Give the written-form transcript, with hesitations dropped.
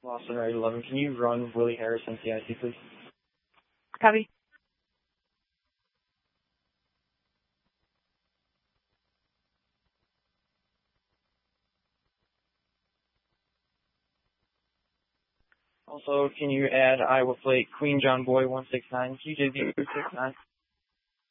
Boston Red 11, can you run Willie Harris NCIC, please? Copy. Also, can you add Iowa Plate Queen John Boy 169 QJZ 269?